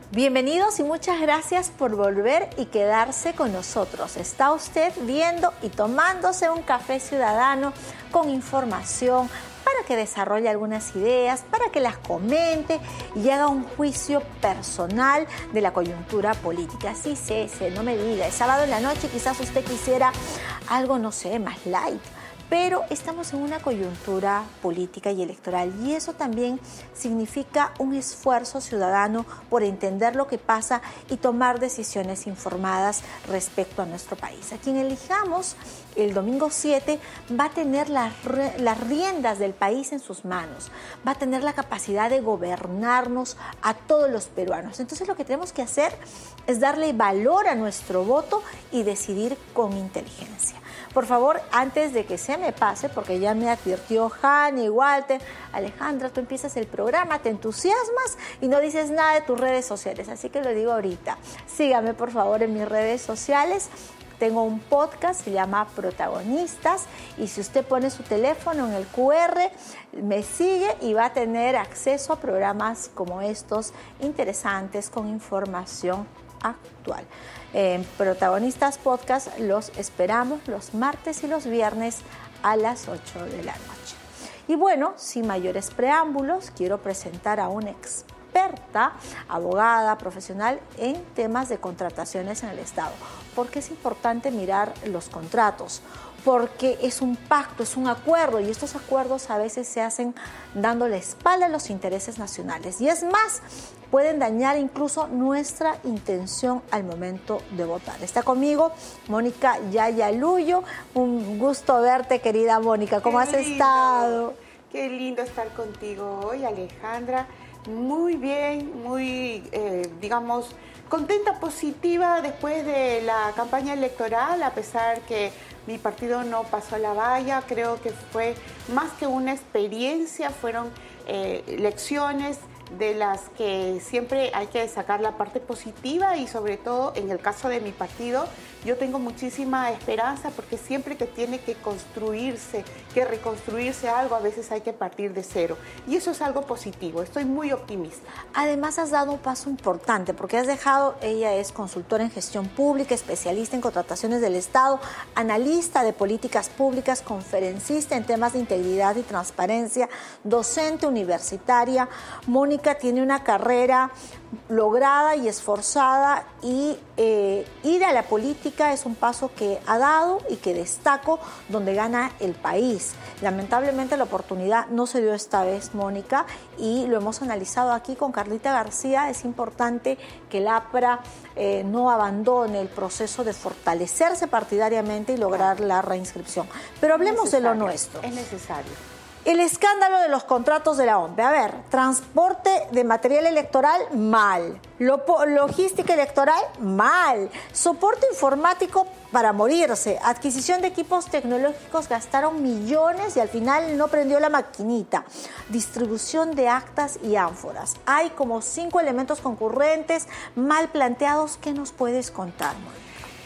Bienvenidos y muchas gracias por volver y quedarse con nosotros. Está usted viendo y tomándose un café ciudadano con información para que desarrolle algunas ideas, para que las comente y haga un juicio personal de la coyuntura política. Sí, no me diga, es sábado en la noche, quizás usted quisiera algo, no sé, más light. Pero estamos en una coyuntura política y electoral y eso también significa un esfuerzo ciudadano por entender lo que pasa y tomar decisiones informadas respecto a nuestro país. A quien elijamos el domingo 7 va a tener las riendas del país en sus manos, va a tener la capacidad de gobernarnos a todos los peruanos. Entonces lo que tenemos que hacer es darle valor a nuestro voto y decidir con inteligencia. Por favor, antes de que se me pase, porque ya me advirtió Hani, Walter, Alejandra, tú empiezas el programa, te entusiasmas y no dices nada de tus redes sociales, así que lo digo ahorita. Sígame, por favor, en mis redes sociales. Tengo un podcast, se llama Protagonistas, y si usted pone su teléfono en el QR, me sigue y va a tener acceso a programas como estos, interesantes, con información actual. En Protagonistas Podcast los esperamos los martes y los viernes a las 8 de la noche. Y bueno, sin mayores preámbulos, quiero presentar a una experta, abogada, profesional en temas de contrataciones en el Estado. Porque es importante mirar los contratos, porque es un pacto, es un acuerdo, y estos acuerdos a veces se hacen dando la espalda a los intereses nacionales. Y es más, pueden dañar incluso nuestra intención al momento de votar. Está conmigo Mónica Yayaluyo. Un gusto verte, querida Mónica. ¿Cómo has estado? Qué lindo estar contigo hoy, Alejandra. Muy bien, muy, digamos, contenta, positiva después de la campaña electoral, a pesar que mi partido no pasó la valla. Creo que fue más que una experiencia, fueron lecciones de las que siempre hay que sacar la parte positiva, y sobre todo en el caso de mi partido yo tengo muchísima esperanza, porque siempre que tiene que construirse, que reconstruirse algo, a veces hay que partir de cero, y eso es algo positivo. Estoy muy optimista. Además has dado un paso importante, porque has dejado, ella es consultora en gestión pública, especialista en contrataciones del Estado, analista de políticas públicas, conferencista en temas de integridad y transparencia, docente universitaria. Mónica tiene una carrera lograda y esforzada, y ir a la política es un paso que ha dado y que destaco, donde gana el país. Lamentablemente la oportunidad no se dio esta vez, Mónica, y lo hemos analizado aquí con Carlita García. Es importante que el APRA no abandone el proceso de fortalecerse partidariamente y lograr la reinscripción. Pero hablemos de lo nuestro. Es necesario. El escándalo de los contratos de la OMPE. A ver, transporte de material electoral, mal. Logística electoral, mal. Soporte informático para morirse. Adquisición de equipos tecnológicos, gastaron millones y al final no prendió la maquinita. Distribución de actas y ánforas. Hay como 5 elementos concurrentes, mal planteados. ¿Qué nos puedes contar, Mónica?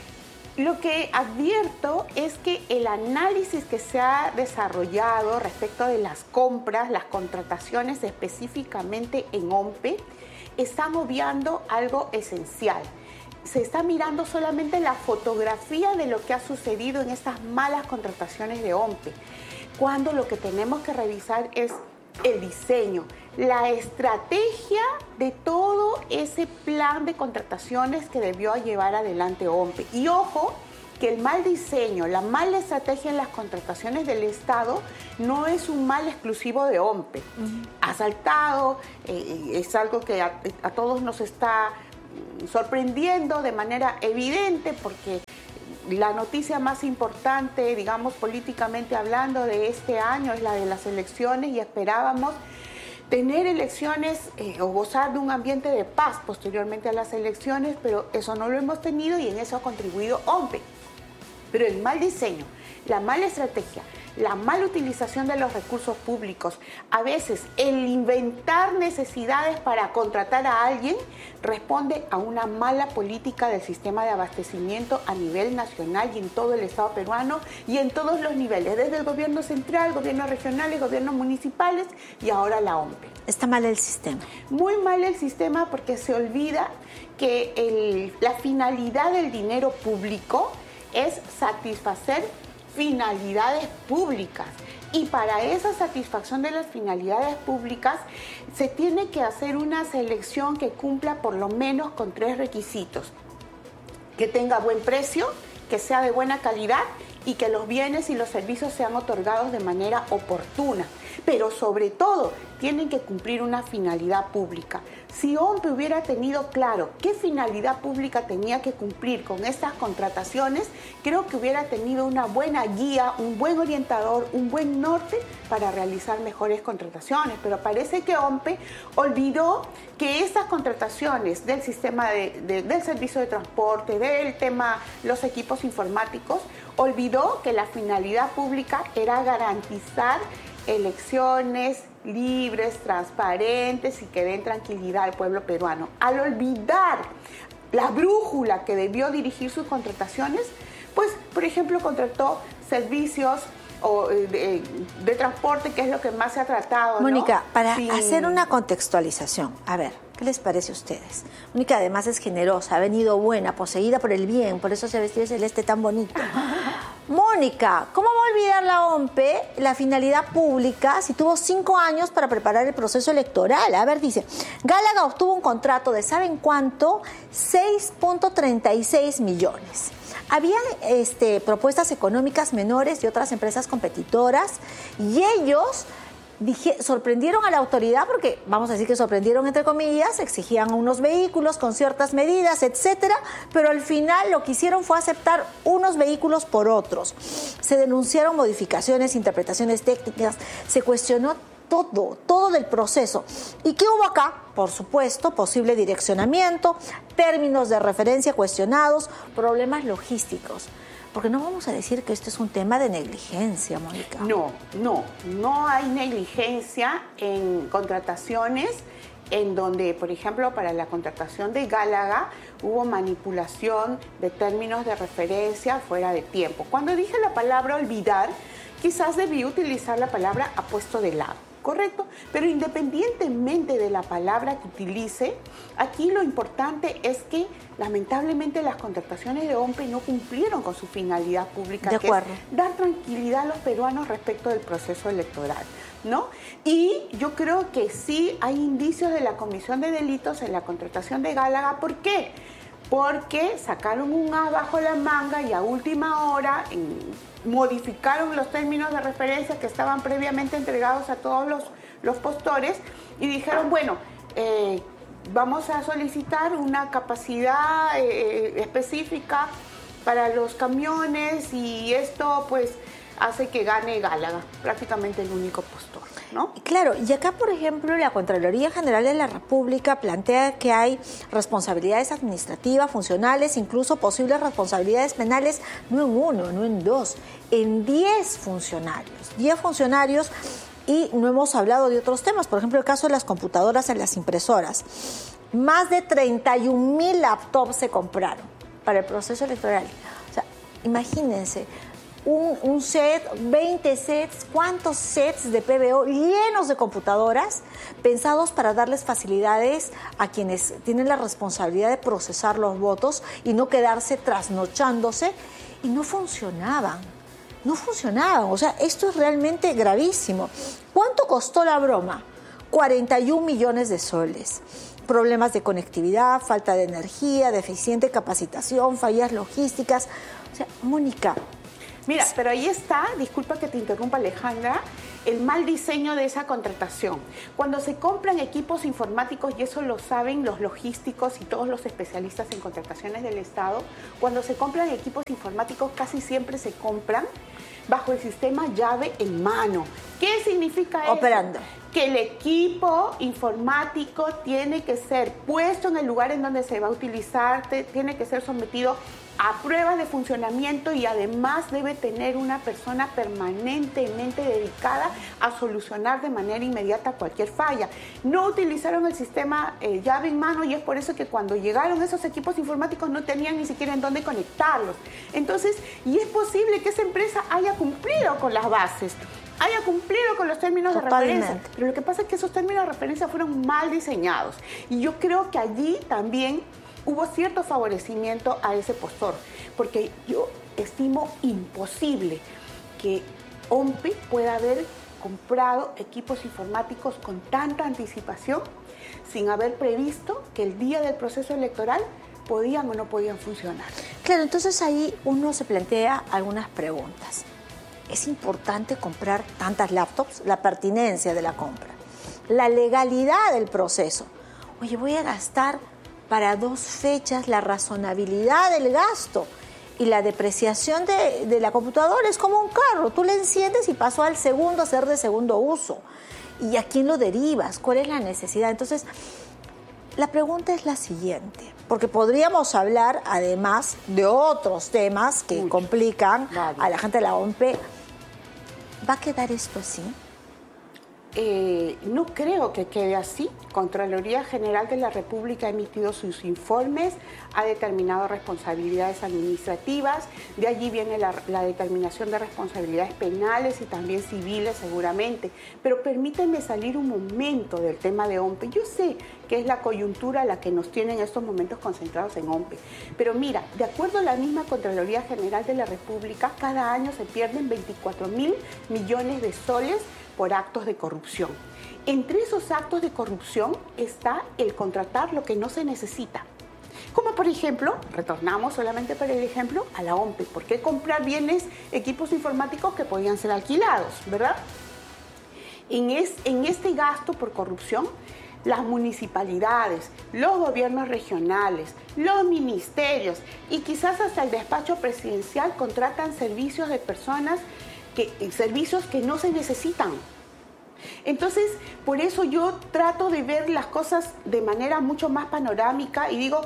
Lo que advierto es que el análisis que se ha desarrollado respecto de las compras, las contrataciones específicamente en OMPE, están obviando algo esencial. Se está mirando solamente la fotografía de lo que ha sucedido en estas malas contrataciones de OMPE, cuando lo que tenemos que revisar es el diseño, la estrategia de todo ese plan de contrataciones que debió llevar adelante OMPE. Y ojo, que el mal diseño, la mala estrategia en las contrataciones del Estado no es un mal exclusivo de OMPE. Ha saltado, es algo que a todos nos está sorprendiendo de manera evidente, porque la noticia más importante, digamos, políticamente hablando, de este año es la de las elecciones, y esperábamos tener elecciones o gozar de un ambiente de paz posteriormente a las elecciones, pero eso no lo hemos tenido, y en eso ha contribuido OMPE. Pero el mal diseño, la mala estrategia, la mala utilización de los recursos públicos, a veces el inventar necesidades para contratar a alguien, responde a una mala política del sistema de abastecimiento a nivel nacional y en todo el Estado peruano, y en todos los niveles, desde el gobierno central, gobiernos regionales, gobiernos municipales y ahora la OMPE. Está mal el sistema. Muy mal el sistema porque se olvida que la finalidad del dinero público es satisfacer finalidades públicas. Y para esa satisfacción de las finalidades públicas se tiene que hacer una selección que cumpla por lo menos con 3 requisitos. Que tenga buen precio, que sea de buena calidad y que los bienes y los servicios sean otorgados de manera oportuna. Pero sobre todo, tienen que cumplir una finalidad pública. Si OMPE hubiera tenido claro qué finalidad pública tenía que cumplir con estas contrataciones, creo que hubiera tenido una buena guía, un buen orientador, un buen norte para realizar mejores contrataciones. Pero parece que OMPE olvidó que estas contrataciones del sistema del servicio de transporte, del tema los equipos informáticos, olvidó que la finalidad pública era garantizar elecciones libres, transparentes y que den tranquilidad al pueblo peruano. Al olvidar la brújula que debió dirigir sus contrataciones, pues, por ejemplo, contrató servicios de transporte, que es lo que más se ha tratado, Mónica, ¿no? para hacer una contextualización, a ver, ¿qué les parece a ustedes? Mónica además es generosa, ha venido buena, poseída por el bien, por eso se vestió de celeste tan bonito. Mónica, ¿cómo va a olvidar la OMPE la finalidad pública si tuvo 5 años para preparar el proceso electoral? A ver, dice, Gálaga obtuvo un contrato de, ¿saben cuánto? 6.36 millones. Habían propuestas económicas menores de otras empresas competitoras y ellos sorprendieron a la autoridad porque, vamos a decir que sorprendieron entre comillas, exigían unos vehículos con ciertas medidas, etcétera, pero al final lo que hicieron fue aceptar unos vehículos por otros. Se denunciaron modificaciones, interpretaciones técnicas, se cuestionó todo del proceso. ¿Y qué hubo acá? Por supuesto, posible direccionamiento, términos de referencia cuestionados, problemas logísticos. Porque no vamos a decir que esto es un tema de negligencia, Mónica. No hay negligencia en contrataciones en donde, por ejemplo, para la contratación de Gálaga hubo manipulación de términos de referencia fuera de tiempo. Cuando dije la palabra olvidar, quizás debí utilizar la palabra apuesto de lado. Correcto, pero independientemente de la palabra que utilice, aquí lo importante es que lamentablemente las contrataciones de OMPE no cumplieron con su finalidad pública, que es dar tranquilidad a los peruanos respecto del proceso electoral, ¿no? Y yo creo que sí hay indicios de la comisión de delitos en la contratación de Gálaga. ¿Por qué? Porque sacaron un as bajo la manga y a última hora modificaron los términos de referencia que estaban previamente entregados a todos los postores y dijeron, bueno, vamos a solicitar una capacidad específica para los camiones y esto pues hace que gane Gálaga, prácticamente el único postor, ¿no? Claro, y acá, por ejemplo, la Contraloría General de la República plantea que hay responsabilidades administrativas, funcionales, incluso posibles responsabilidades penales, no en 1, no en 2, en 10 funcionarios. 10 funcionarios y no hemos hablado de otros temas, por ejemplo, el caso de las computadoras en las impresoras. Más de 31,000 laptops se compraron para el proceso electoral. O sea, imagínense, un set, 20 sets, ¿cuántos sets de PBO llenos de computadoras pensados para darles facilidades a quienes tienen la responsabilidad de procesar los votos y no quedarse trasnochándose? Y no funcionaban, o sea, esto es realmente gravísimo. ¿Cuánto costó la broma? 41 millones de soles. Problemas de conectividad, falta de energía, deficiente capacitación, fallas logísticas. O sea, Mónica, mira, pero ahí está, disculpa que te interrumpa, Alejandra, el mal diseño de esa contratación. Cuando se compran equipos informáticos, y eso lo saben los logísticos y todos los especialistas en contrataciones del Estado, cuando se compran equipos informáticos casi siempre se compran bajo el sistema llave en mano. ¿Qué significa eso? Operando. Que el equipo informático tiene que ser puesto en el lugar en donde se va a utilizar, tiene que ser sometido a pruebas de funcionamiento y además debe tener una persona permanentemente dedicada a solucionar de manera inmediata cualquier falla. No utilizaron el sistema llave en mano y es por eso que cuando llegaron esos equipos informáticos no tenían ni siquiera en dónde conectarlos. Entonces, y es posible que esa empresa haya cumplido con las bases, haya cumplido con los términos Totalmente. de referencia. Pero lo que pasa es que esos términos de referencia fueron mal diseñados. Y yo creo que allí también hubo cierto favorecimiento a ese postor, porque yo estimo imposible que OMPE pueda haber comprado equipos informáticos con tanta anticipación sin haber previsto que el día del proceso electoral podían o no podían funcionar. Claro, entonces ahí uno se plantea algunas preguntas. ¿Es importante comprar tantas laptops? La pertinencia de la compra, la legalidad del proceso. Oye, voy a gastar para 2 fechas, la razonabilidad del gasto y la depreciación de la computadora es como un carro. Tú le enciendes y pasó al segundo a ser de segundo uso. ¿Y a quién lo derivas? ¿Cuál es la necesidad? Entonces, la pregunta es la siguiente, porque podríamos hablar además de otros temas que complican a la gente de la OMPE. ¿Va a quedar esto así? No creo que quede así. Contraloría General de la República ha emitido sus informes, ha determinado responsabilidades administrativas, de allí viene la determinación de responsabilidades penales y también civiles seguramente. Pero permítanme salir un momento del tema de OMPE. Yo sé que es la coyuntura la que nos tiene en estos momentos concentrados en OMPE, pero mira, de acuerdo a la misma Contraloría General de la República, cada año se pierden 24.000 millones de soles por actos de corrupción. Entre esos actos de corrupción está el contratar lo que no se necesita. Como por ejemplo, retornamos solamente para el ejemplo a la OMPE. ¿Por qué comprar bienes, equipos informáticos que podían ser alquilados, verdad? En este gasto por corrupción, las municipalidades, los gobiernos regionales, los ministerios y quizás hasta el despacho presidencial contratan servicios de personas servicios que no se necesitan. Entonces, por eso yo trato de ver las cosas de manera mucho más panorámica y digo,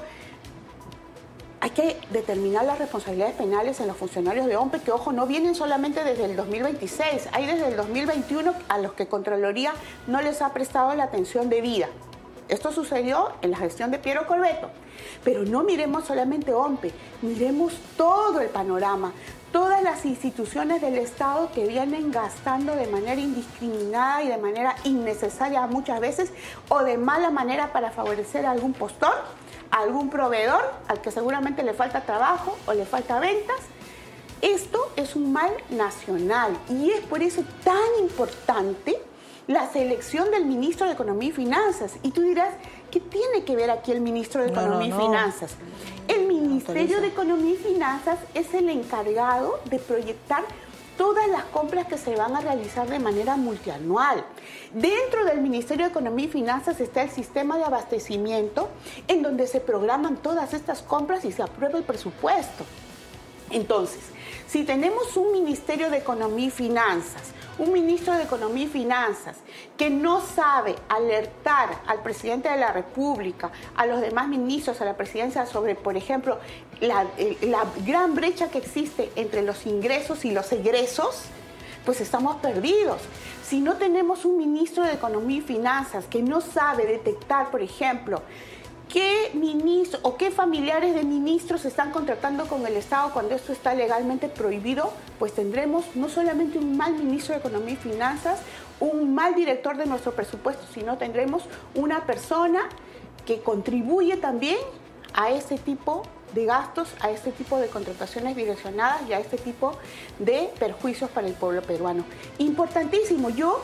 hay que determinar las responsabilidades penales en los funcionarios de OMPE, que ojo, no vienen solamente desde el 2026, hay desde el 2021 a los que Contraloría no les ha prestado la atención debida. Esto sucedió en la gestión de Piero Corbeto. Pero no miremos solamente OMPE, miremos todo el panorama, todas las instituciones del Estado que vienen gastando de manera indiscriminada y de manera innecesaria muchas veces o de mala manera para favorecer a algún postor, a algún proveedor al que seguramente le falta trabajo o le falta ventas. Esto es un mal nacional y es por eso tan importante la selección del ministro de Economía y Finanzas. Y tú dirás, ¿qué tiene que ver aquí el ministro de Economía y Finanzas? El Ministerio de Economía y Finanzas es el encargado de proyectar todas las compras que se van a realizar de manera multianual. Dentro del Ministerio de Economía y Finanzas está el sistema de abastecimiento en donde se programan todas estas compras y se aprueba el presupuesto. Entonces, si tenemos un Ministerio de Economía y Finanzas, un ministro de Economía y Finanzas que no sabe alertar al presidente de la República, a los demás ministros, a la presidencia sobre, por ejemplo, la gran brecha que existe entre los ingresos y los egresos, pues estamos perdidos. Si no tenemos un ministro de Economía y Finanzas que no sabe detectar, por ejemplo, ¿qué ministro o qué familiares de ministros se están contratando con el Estado cuando esto está legalmente prohibido? Pues tendremos no solamente un mal ministro de Economía y Finanzas, un mal director de nuestro presupuesto, sino tendremos una persona que contribuye también a este tipo de gastos, a este tipo de contrataciones direccionadas y a este tipo de perjuicios para el pueblo peruano. Importantísimo, yo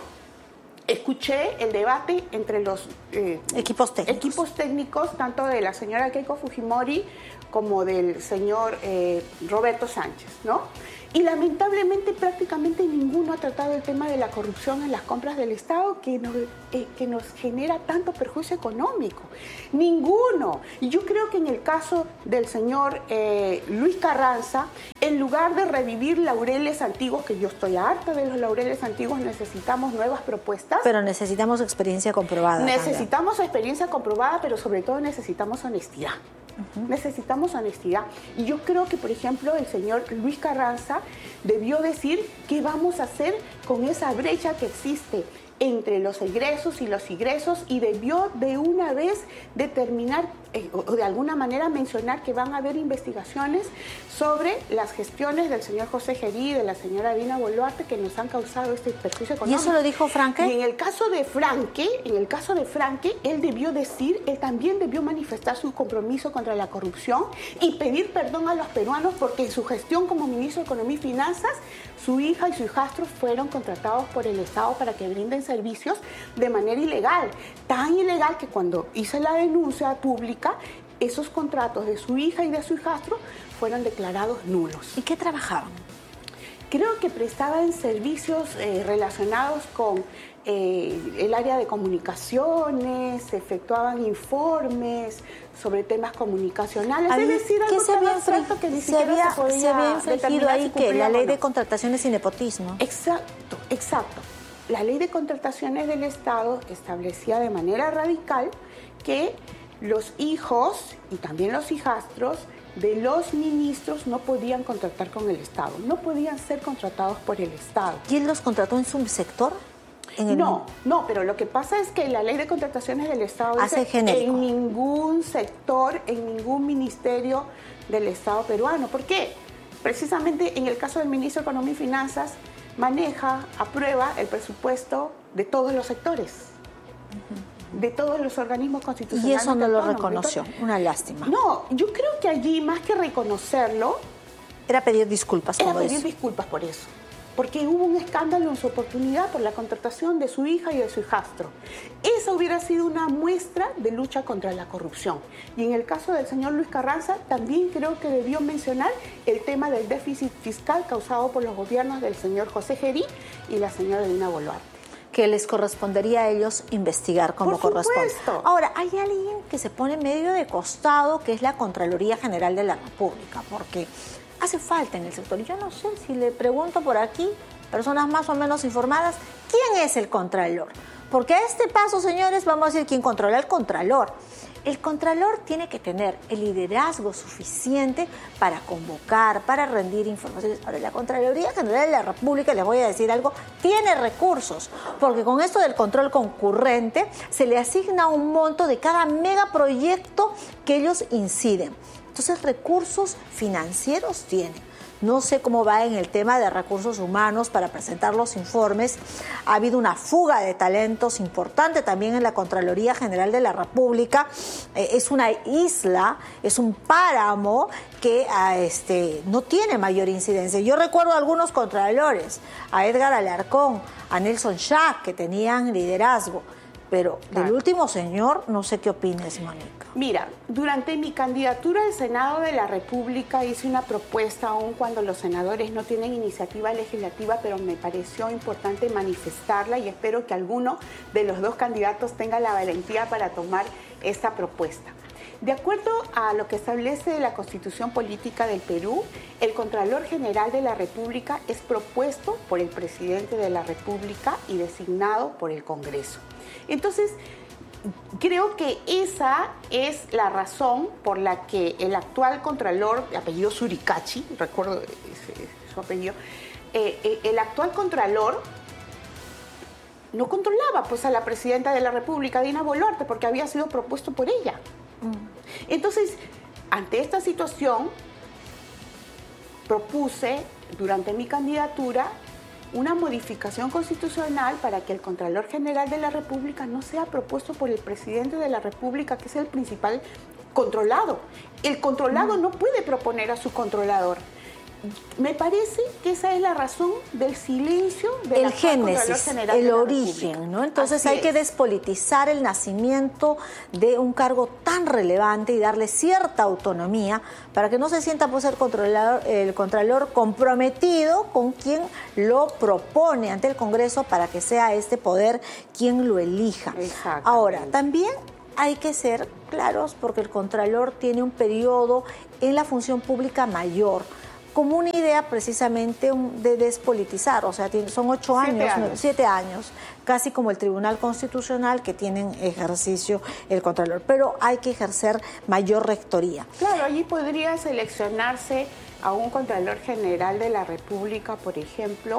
escuché el debate entre los equipos técnicos, tanto de la señora Keiko Fujimori como del señor Roberto Sánchez, ¿no? Y lamentablemente prácticamente ninguno ha tratado el tema de la corrupción en las compras del Estado que nos genera tanto perjuicio económico. Ninguno. Y yo creo que en el caso del señor Luis Carranza, en lugar de revivir laureles antiguos, que yo estoy harta de los laureles antiguos, necesitamos nuevas propuestas. Pero necesitamos experiencia comprobada. Necesitamos experiencia comprobada, pero sobre todo necesitamos honestidad. Necesitamos honestidad. Y yo creo que, por ejemplo, el señor Luis Carranza debió decir qué vamos a hacer con esa brecha que existe entre los egresos y los ingresos y debió de una vez determinar o de alguna manera mencionar que van a haber investigaciones sobre las gestiones del señor José Gerí y de la señora Dina Boluarte que nos han causado este perjuicio económico. ¿Y eso lo dijo Franque? Y en el caso de Franque, él también debió manifestar su compromiso contra la corrupción y pedir perdón a los peruanos porque en su gestión como ministro de Economía y Finanzas, su hija y su hijastro fueron contratados por el Estado para que brinden servicios de manera ilegal. Tan ilegal que cuando hice la denuncia pública, esos contratos de su hija y de su hijastro fueron declarados nulos. ¿Y qué trabajaban? Creo que prestaban servicios relacionados con el área de comunicaciones, efectuaban informes sobre temas comunicacionales, es decir, algo tan abstracto que ni siquiera se podía infringido ahí que la ley de contrataciones y nepotismo. Exacto. La ley de contrataciones del Estado establecía de manera radical que los hijos y también los hijastros de los ministros no podían contratar con el Estado, no podían ser contratados por el Estado. ¿Quién los contrató en su sector? No, pero lo que pasa es que la ley de contrataciones del Estado hace genérico. En ningún sector, en ningún ministerio del Estado peruano. ¿Por qué? Precisamente en el caso del ministro de Economía y Finanzas, aprueba el presupuesto de todos los sectores, de todos los organismos constitucionales. Y eso no lo reconoció, una lástima. No, yo creo que allí, más que reconocerlo, era pedir disculpas. Era pedir disculpas por eso. Porque hubo un escándalo en su oportunidad por la contratación de su hija y de su hijastro. Esa hubiera sido una muestra de lucha contra la corrupción. Y en el caso del señor Luis Carranza, también creo que debió mencionar el tema del déficit fiscal causado por los gobiernos del señor José Gerí y la señora Dina Boluarte. Que les correspondería a ellos investigar como corresponde. Ahora, hay alguien que se pone medio de costado, que es la Contraloría General de la República, porque hace falta en el sector. Y yo no sé si le pregunto por aquí, personas más o menos informadas, ¿quién es el Contralor? Porque a este paso, señores, vamos a decir quién controla el Contralor. El Contralor tiene que tener el liderazgo suficiente para convocar, para rendir informaciones. Ahora, la Contraloría General de la República, les voy a decir algo, tiene recursos, porque con esto del control concurrente se le asigna un monto de cada megaproyecto que ellos inciden. Entonces, recursos financieros tienen. No sé cómo va en el tema de recursos humanos para presentar los informes. Ha habido una fuga de talentos importante también en la Contraloría General de la República. Es una isla, es un páramo que no tiene mayor incidencia. Yo recuerdo a algunos contralores, a Edgar Alarcón, a Nelson Schack, que tenían liderazgo. Pero del último señor, no sé qué opines, Mónica. Mira, durante mi candidatura al Senado de la República hice una propuesta, aun cuando los senadores no tienen iniciativa legislativa, pero me pareció importante manifestarla y espero que alguno de los dos candidatos tenga la valentía para tomar esta propuesta. De acuerdo a lo que establece la Constitución Política del Perú, el Contralor General de la República es propuesto por el Presidente de la República y designado por el Congreso. Entonces, creo que esa es la razón por la que el actual Contralor, de apellido Suricachi, recuerdo su apellido, el actual Contralor no controlaba pues a la Presidenta de la República, Dina Boluarte, porque había sido propuesto por ella. Entonces, ante esta situación, propuse durante mi candidatura una modificación constitucional para que el Contralor General de la República no sea propuesto por el Presidente de la República, que es el principal controlado. El controlado no puede proponer a su controlador. Me parece que esa es la razón del silencio del génesis, el origen, ¿no? Entonces hay que despolitizar el nacimiento de un cargo tan relevante y darle cierta autonomía para que no se sienta pues el contralor comprometido con quien lo propone ante el Congreso para que sea este poder quien lo elija. Ahora, también hay que ser claros porque el contralor tiene un periodo en la función pública mayor, como una idea precisamente de despolitizar, o sea, son 8 años, 7 años, casi como el Tribunal Constitucional que tienen ejercicio el Contralor, pero hay que ejercer mayor rectoría. Claro, allí podría seleccionarse a un Contralor General de la República, por ejemplo,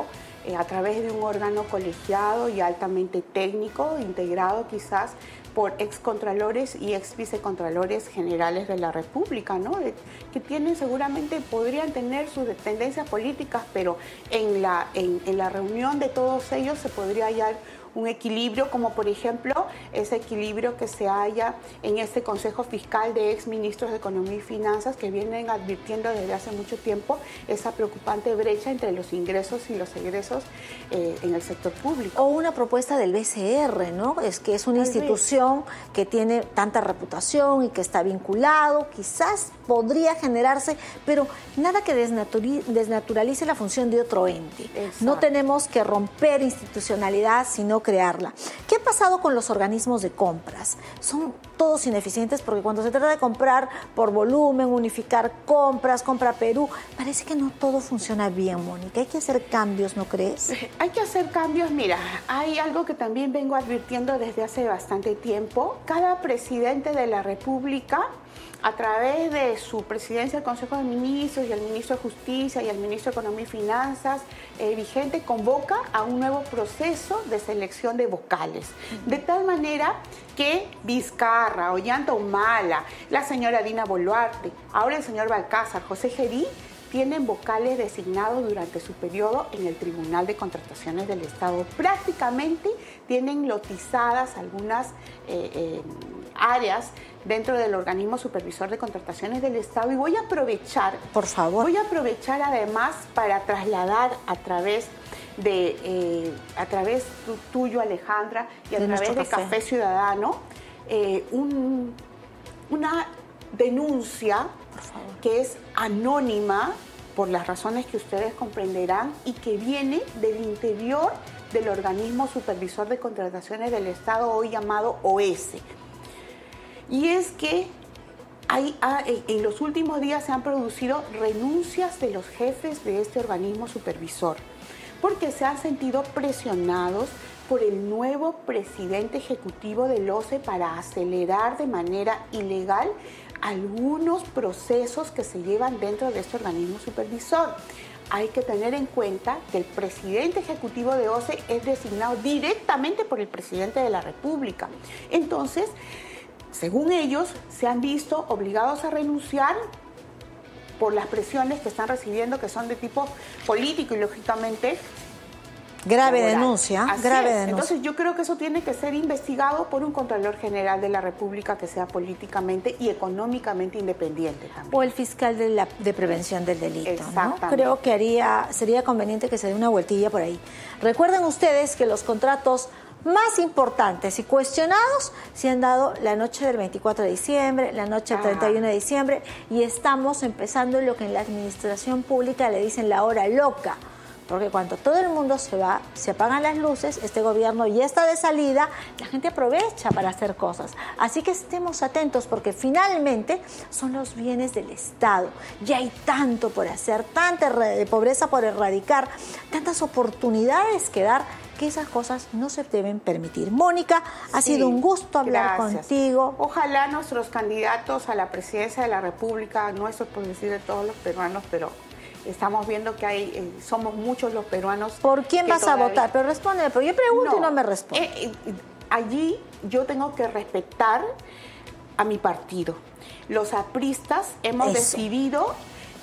a través de un órgano colegiado y altamente técnico, integrado quizás por excontralores y ex vicecontralores generales de la República, ¿no? Que tienen seguramente, podrían tener sus tendencias políticas, pero en la reunión de todos ellos se podría hallar un equilibrio, como por ejemplo ese equilibrio que se halla en este Consejo Fiscal de ex ministros de Economía y Finanzas, que vienen advirtiendo desde hace mucho tiempo esa preocupante brecha entre los ingresos y los egresos en el sector público. O una propuesta del BCR, ¿no? Es que es una institución que tiene tanta reputación y que está vinculado, quizás podría generarse, pero nada que desnaturalice la función de otro ente. Exacto. No tenemos que romper institucionalidad, sino crearla. ¿Qué ha pasado con los organismos de compras? Son todos ineficientes porque cuando se trata de comprar por volumen, unificar compras, Compra Perú, parece que no todo funciona bien, Mónica. Hay que hacer cambios, ¿no crees? Hay que hacer cambios. Mira, hay algo que también vengo advirtiendo desde hace bastante tiempo. Cada presidente de la República, a través de su presidencia del Consejo de Ministros y el ministro de Justicia y el ministro de Economía y Finanzas vigente, convoca a un nuevo proceso de selección de vocales. De tal manera que Vizcarra, Ollanta Humala, la señora Dina Boluarte, ahora el señor Balcázar, José Gerí, tienen vocales designados durante su periodo en el Tribunal de Contrataciones del Estado. Prácticamente tienen lotizadas algunas áreas dentro del organismo supervisor de contrataciones del Estado, y voy a aprovechar, por favor, además para trasladar a través tuyo, Alejandra, y a través de Café Ciudadano, una denuncia que es anónima por las razones que ustedes comprenderán y que viene del interior del organismo supervisor de contrataciones del Estado, hoy llamado OS. Y es que en los últimos días se han producido renuncias de los jefes de este organismo supervisor, porque se han sentido presionados por el nuevo presidente ejecutivo del OCE para acelerar de manera ilegal algunos procesos que se llevan dentro de este organismo supervisor. Hay que tener en cuenta que el presidente ejecutivo de OCE es designado directamente por el presidente de la República. Entonces, según ellos, se han visto obligados a renunciar por las presiones que están recibiendo, que son de tipo político y lógicamente grave laboral. denuncia. Entonces yo creo que eso tiene que ser investigado por un Contralor General de la República que sea políticamente y económicamente independiente también. O el fiscal de prevención del delito, ¿no? Exactamente. Creo que sería conveniente que se dé una vueltilla por ahí. Recuerden ustedes que los contratos más importantes y cuestionados se han dado la noche del 24 de diciembre, la noche del 31 de diciembre, y estamos empezando lo que en la administración pública le dicen la hora loca, porque cuando todo el mundo se va, se apagan las luces, este gobierno ya está de salida, la gente aprovecha para hacer cosas. Así que estemos atentos porque finalmente son los bienes del Estado. Ya hay tanto por hacer, tanta pobreza por erradicar, tantas oportunidades que dar, que esas cosas no se deben permitir. Mónica, ha sido un gusto hablar contigo. Ojalá nuestros candidatos a la presidencia de la República, no eso por decir de todos los peruanos, pero estamos viendo que somos muchos los peruanos. ¿Por quién vas a votar? Pero respóndeme, pero yo pregunto y no me responde. Allí yo tengo que respetar a mi partido. Los apristas hemos decidido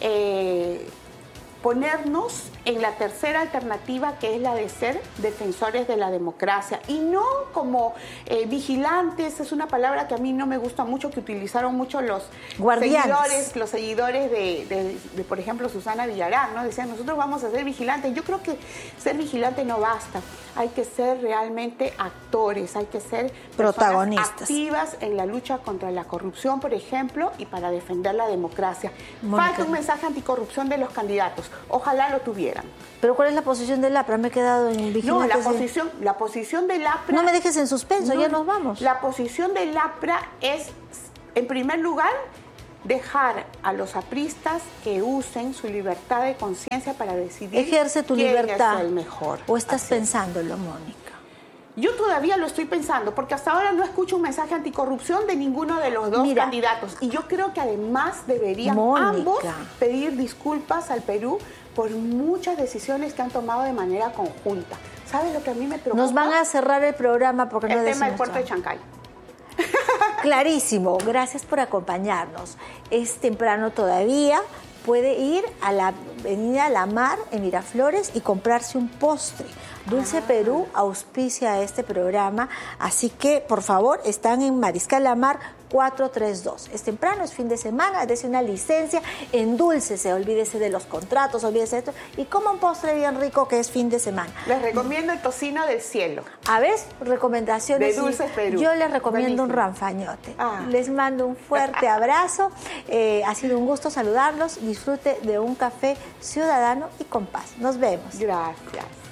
ponernos en la tercera alternativa, que es la de ser defensores de la democracia y no como vigilantes. Es una palabra que a mí no me gusta mucho, que utilizaron mucho los seguidores de, por ejemplo, Susana Villarán, ¿no? Decían, nosotros vamos a ser vigilantes. Yo creo que ser vigilante no basta. Hay que ser realmente actores, hay que ser protagonistas activas en la lucha contra la corrupción, por ejemplo, y para defender la democracia. Falta un mensaje anticorrupción de los candidatos. Ojalá lo tuvieran. ¿Pero cuál es la posición del APRA? Me he quedado en vigilantes. No, la posición del APRA... No me dejes en suspenso, ya nos vamos. La posición del APRA es, en primer lugar, dejar a los apristas que usen su libertad de conciencia para decidir Ejerce tu libertad. Es el mejor. ¿O estás pensándolo, Mónica? Yo todavía lo estoy pensando, porque hasta ahora no escucho un mensaje anticorrupción de ninguno de los dos candidatos. Y yo creo que además deberían ambos pedir disculpas al Perú por muchas decisiones que han tomado de manera conjunta. ¿Sabes lo que a mí me preocupa? Nos van a cerrar el programa porque no decimos el tema del puerto de Chancay. Clarísimo, gracias por acompañarnos. Es temprano todavía, puede ir a la Avenida La Mar en Miraflores y comprarse un postre. Dulce Perú auspicia este programa, así que por favor están en Mariscal La Mar 432. Es temprano, es fin de semana, dése una licencia, endúlcese, olvídese de los contratos, olvídese de esto y coma un postre bien rico que es fin de semana. Les recomiendo el tocino del cielo. A ver, recomendaciones. De Dulce Perú. Yo les recomiendo un ranfañote. Les mando un fuerte abrazo. Ha sido un gusto saludarlos. Disfrute de un café ciudadano y con paz. Nos vemos. Gracias.